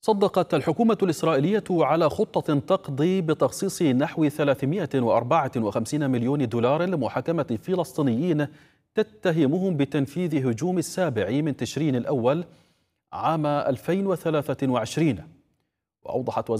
صدقت الحكومة الإسرائيلية على خطة تقضي بتخصيص نحو 354 مليون دولار لمحاكمة فلسطينيين تتهمهم بتنفيذ هجوم 7 تشرين الأول عام 2023. وأوضحت